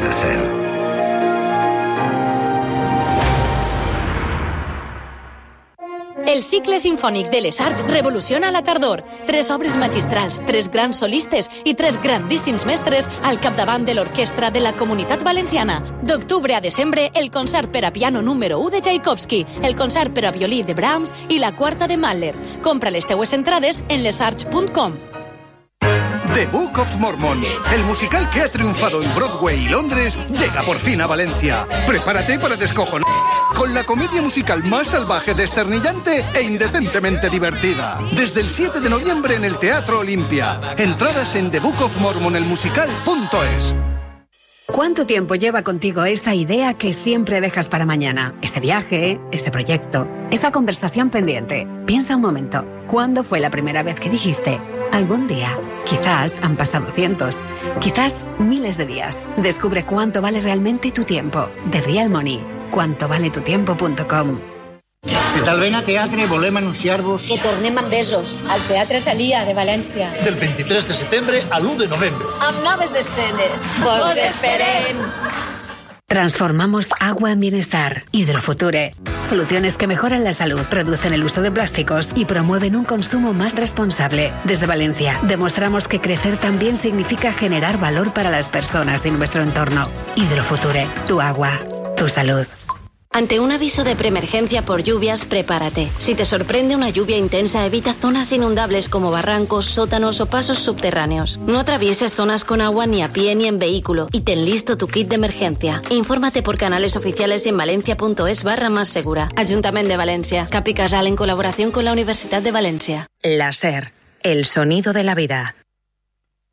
la SER. El cicle sinfònic de les Arts revoluciona la tardor. 3 obres magistrals, 3 grans solistes i 3 grandíssims mestres al capdavant de l'orquestra de la Comunitat Valenciana. D'octubre a desembre, el concert per a piano número 1 de Tchaikovsky, el concert per a violí de Brahms i la quarta de Mahler. Compra les teues entrades en lesarts.com. The Book of Mormon, el musical que ha triunfado en Broadway y Londres, llega por fin a Valencia. Prepárate para descojonar con la comedia musical más salvaje, desternillante e indecentemente divertida. Desde el 7 de noviembre en el Teatro Olimpia. Entradas en thebookofmormonelmusical.es. ¿Cuánto tiempo lleva contigo esa idea que siempre dejas para mañana? Ese viaje, ese proyecto, esa conversación pendiente. Piensa un momento. ¿Cuándo fue la primera vez que dijiste algún día? Quizás han pasado cientos, quizás miles de días. Descubre cuánto vale realmente tu tiempo. The Real Money. Quantovaletutiempo.com. Des del Vena Teatre volem anunciar-vos que tornem amb besos al Teatre Thalia de València. Del 23 de setembre a l'1 de novembre. Amb noves escenes. Vos esperem. Transformamos agua en bienestar. Hidrofuture. Soluciones que mejoran la salud, reducen el uso de plásticos y promueven un consumo más responsable. Desde Valencia, demostramos que crecer también significa generar valor para las personas y nuestro entorno. Hidrofuture. Tu agua. Tu salud. Ante un aviso de preemergencia por lluvias, prepárate. Si te sorprende una lluvia intensa, evita zonas inundables como barrancos, sótanos o pasos subterráneos. No atravieses zonas con agua ni a pie ni en vehículo y ten listo tu kit de emergencia. Infórmate por canales oficiales y en valencia.es/más segura. Ayuntamiento de Valencia. Capi Casal en colaboración con la Universidad de Valencia. La SER, el sonido de la vida.